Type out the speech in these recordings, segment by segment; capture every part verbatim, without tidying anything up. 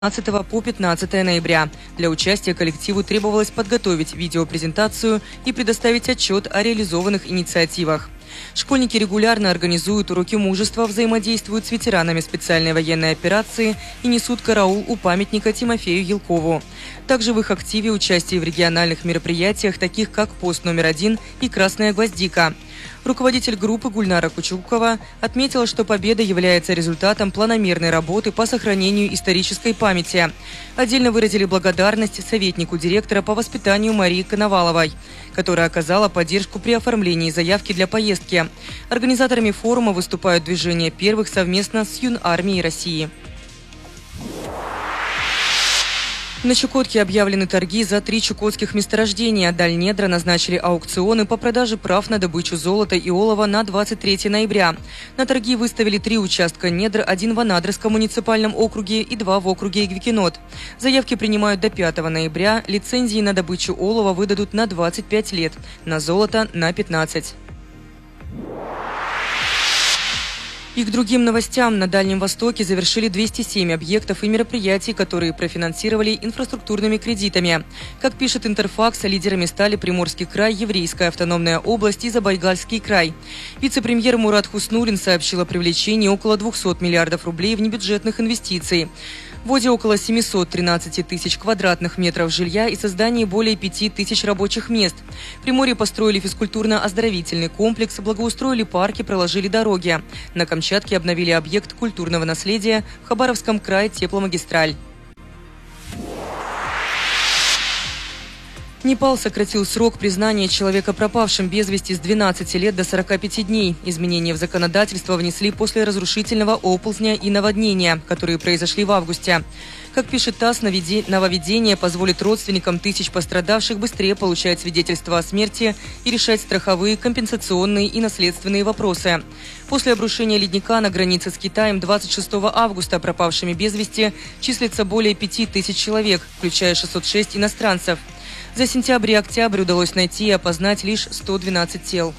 пятнадцатого по пятнадцатое ноября. Для участия коллективу требовалось подготовить видеопрезентацию и предоставить отчет о реализованных инициативах. Школьники регулярно организуют уроки мужества, взаимодействуют с ветеранами специальной военной операции и несут караул у памятника Тимофею Елкову. Также в их активе участие в региональных мероприятиях, таких как «Пост номер один» и «Красная гвоздика». Руководитель группы Гульнара Кучукова отметила, что победа является результатом планомерной работы по сохранению исторической памяти. Отдельно выразили благодарность советнику директора по воспитанию Марии Коноваловой, которая оказала поддержку при оформлении заявки для поездки. Организаторами форума выступают движения первых совместно с Юнармией России. На Чукотке объявлены торги за три чукотских месторождения. Дальнедра назначили аукционы по продаже прав на добычу золота и олова на двадцать третье ноября. На торги выставили три участка недр, один в Анадырском муниципальном округе и два в округе Игвикинот. Заявки принимают до пятого ноября. Лицензии на добычу олова выдадут на двадцать пять лет, на золото – на пятнадцать. И к другим новостям. На Дальнем Востоке завершили двести семь объектов и мероприятий, которые профинансировали инфраструктурными кредитами. Как пишет Интерфакс, лидерами стали Приморский край, Еврейская автономная область и Забайкальский край. Вице-премьер Мурат Хуснуллин сообщил о привлечении около двухсот миллиардов рублей в небюджетных инвестиций, вводе около семисот тринадцати тысяч квадратных метров жилья и создании более пяти тысяч рабочих мест. В Приморье построили физкультурно-оздоровительный комплекс, благоустроили парки, проложили дороги. На Камчатке обновили объект культурного наследия, в Хабаровском крае тепломагистраль. Непал сократил срок признания человека пропавшим без вести с двенадцати лет до сорока пяти дней. Изменения в законодательство внесли после разрушительного оползня и наводнения, которые произошли в августе. Как пишет ТАСС, нововведение позволит родственникам тысяч пострадавших быстрее получать свидетельства о смерти и решать страховые, компенсационные и наследственные вопросы. После обрушения ледника на границе с Китаем двадцать шестого августа пропавшими без вести числится более пяти тысяч человек, включая шестьсот шесть иностранцев. За сентябрь и октябрь удалось найти и опознать лишь сто двенадцать тел.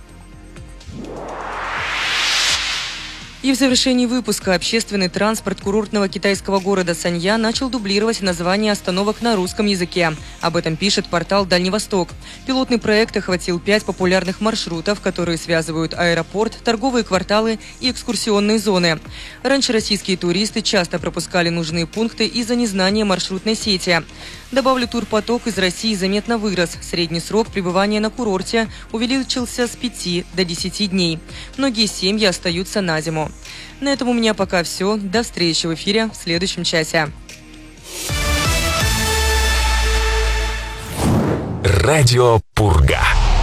И в завершении выпуска общественный транспорт курортного китайского города Санья начал дублировать названия остановок на русском языке. Об этом пишет портал «Дальний Восток». Пилотный проект охватил пять популярных маршрутов, которые связывают аэропорт, торговые кварталы и экскурсионные зоны. Раньше российские туристы часто пропускали нужные пункты из-за незнания маршрутной сети. Добавлю, турпоток из России заметно вырос. Средний срок пребывания на курорте увеличился с пяти до десяти дней. Многие семьи остаются на зиму. На этом у меня пока все. До встречи в эфире в следующем часе. Радио Пурга.